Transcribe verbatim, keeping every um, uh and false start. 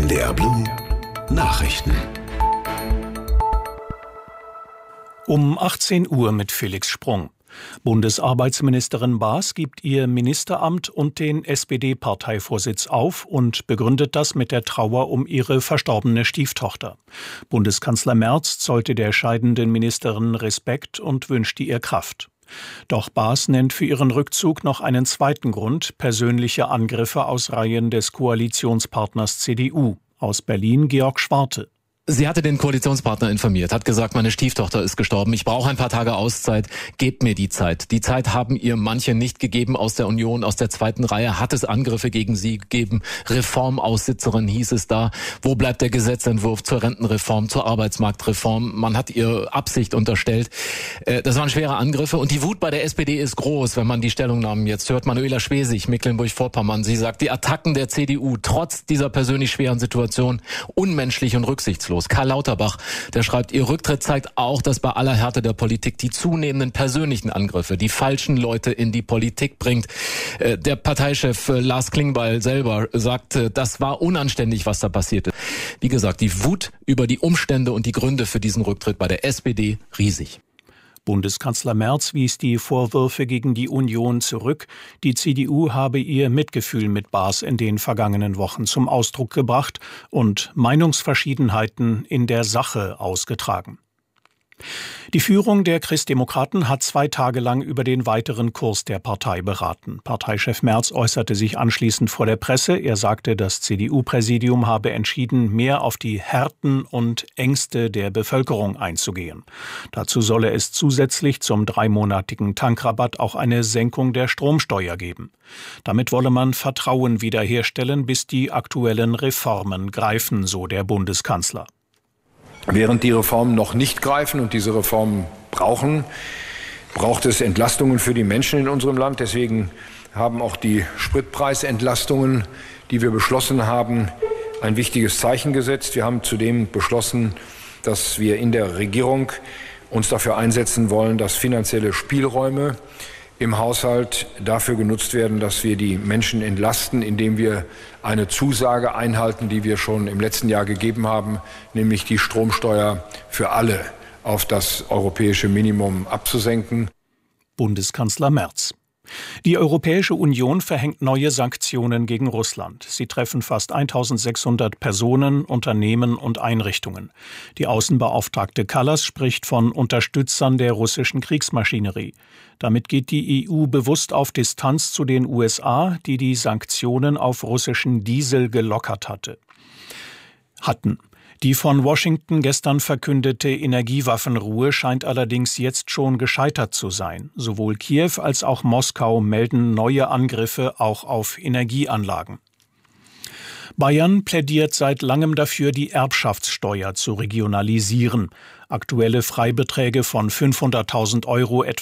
N D R Blue Nachrichten. Um achtzehn Uhr mit Felix Sprung. Bundesarbeitsministerin Baas gibt ihr Ministeramt und den S P D-Parteivorsitz auf und begründet das mit der Trauer um ihre verstorbene Stieftochter. Bundeskanzler Merz zollte der scheidenden Ministerin Respekt und wünschte ihr Kraft. Doch Baas nennt für ihren Rückzug noch einen zweiten Grund: persönliche Angriffe aus Reihen des Koalitionspartners C D U. Aus Berlin Georg Schwarte. Sie hatte den Koalitionspartner informiert, hat gesagt, meine Stieftochter ist gestorben, ich brauche ein paar Tage Auszeit, gebt mir die Zeit. Die Zeit haben ihr manche nicht gegeben aus der Union, aus der zweiten Reihe hat es Angriffe gegen sie gegeben. Reformaussitzerin hieß es da. Wo bleibt der Gesetzentwurf zur Rentenreform, zur Arbeitsmarktreform? Man hat ihr Absicht unterstellt. Das waren schwere Angriffe und die Wut bei der S P D ist groß, wenn man die Stellungnahmen jetzt hört. Manuela Schwesig, Mecklenburg-Vorpommern, sie sagt, die Attacken der C D U trotz dieser persönlich schweren Situation unmenschlich und rücksichtslos. Karl Lauterbach, der schreibt, ihr Rücktritt zeigt auch, dass bei aller Härte der Politik die zunehmenden persönlichen Angriffe die falschen Leute in die Politik bringt. Der Parteichef Lars Klingbeil selber sagt, das war unanständig, was da passierte. Wie gesagt, die Wut über die Umstände und die Gründe für diesen Rücktritt bei der S P D riesig. Bundeskanzler Merz wies die Vorwürfe gegen die Union zurück. Die C D U habe ihr Mitgefühl mit Baas in den vergangenen Wochen zum Ausdruck gebracht und Meinungsverschiedenheiten in der Sache ausgetragen. Die Führung der Christdemokraten hat zwei Tage lang über den weiteren Kurs der Partei beraten. Parteichef Merz äußerte sich anschließend vor der Presse. Er sagte, das C D U-Präsidium habe entschieden, mehr auf die Härten und Ängste der Bevölkerung einzugehen. Dazu solle es zusätzlich zum dreimonatigen Tankrabatt auch eine Senkung der Stromsteuer geben. Damit wolle man Vertrauen wiederherstellen, bis die aktuellen Reformen greifen, so der Bundeskanzler. Während die Reformen noch nicht greifen und diese Reformen brauchen, braucht es Entlastungen für die Menschen in unserem Land. Deswegen haben auch die Spritpreisentlastungen, die wir beschlossen haben, ein wichtiges Zeichen gesetzt. Wir haben zudem beschlossen, dass wir in der Regierung uns dafür einsetzen wollen, dass finanzielle Spielräume im Haushalt dafür genutzt werden, dass wir die Menschen entlasten, indem wir eine Zusage einhalten, die wir schon im letzten Jahr gegeben haben, nämlich die Stromsteuer für alle auf das europäische Minimum abzusenken. Bundeskanzler Merz. Die Europäische Union verhängt neue Sanktionen gegen Russland. Sie treffen fast eintausendsechshundert Personen, Unternehmen und Einrichtungen. Die Außenbeauftragte Kallas spricht von Unterstützern der russischen Kriegsmaschinerie. Damit geht die E U bewusst auf Distanz zu den U S A, die die Sanktionen auf russischen Diesel gelockert hatte. hatten. Die von Washington gestern verkündete Energiewaffenruhe scheint allerdings jetzt schon gescheitert zu sein. Sowohl Kiew als auch Moskau melden neue Angriffe auch auf Energieanlagen. Bayern plädiert seit langem dafür, die Erbschaftssteuer zu regionalisieren. Aktuelle Freibeträge von fünfhunderttausend Euro etwa